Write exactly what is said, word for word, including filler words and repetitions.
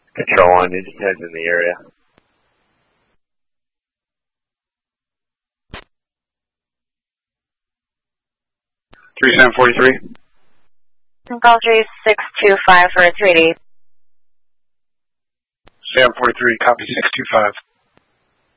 Control one, Digitize in the area. three seven four three. Call three six two five for a three D. seven four three, copy six two five.